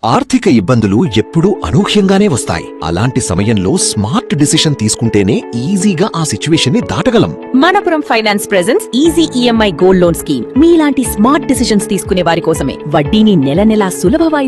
ఆర్థిక ఇబ్బందులు ఎప్పుడూ అనూహ్యంగానే వస్తాయి. అలాంటి సమయంలో స్మార్ట్ డిసిషన్ తీసుకుంటేనే ఈజీగా ఆ సిచ్యువేషన్ ని దాటగలం. Manappuram finance presents easy EMI gold loan scheme. మీలాంటి స్మార్ట్ డిసిషన్స్ తీసుకునే వారి కోసమే. వడ్డీని నెల నెలా సులభ